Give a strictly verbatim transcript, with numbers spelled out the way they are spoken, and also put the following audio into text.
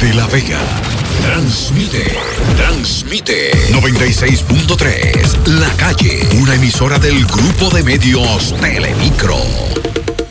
desde La Vega. Transmite, transmite noventa y seis punto tres La Calle, una emisora del grupo de medios Telemicro.